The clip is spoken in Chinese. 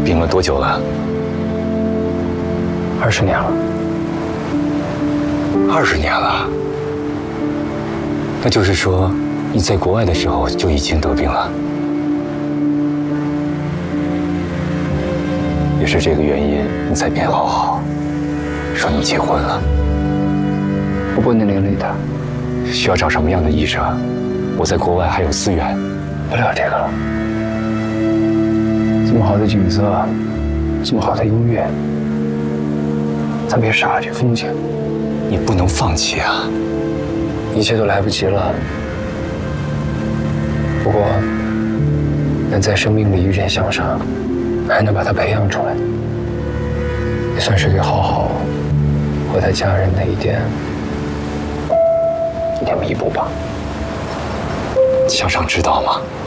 病了多久了 ？20年了。 20年了。那就是说，你在国外的时候就已经得病了。也是这个原因，你才骗浩浩，说你结婚了。 我不能连累他。 需要找什么样的医生？我在国外还有资源。 不了这个了。这么好的景色，这么好的音乐，咱别傻了这风景。 你不能放弃啊！ 一切都来不及了。不过，能在生命里遇见向上，还能把他培养出来，也算是对浩浩和他家人的一点弥补吧。 向上知道吗？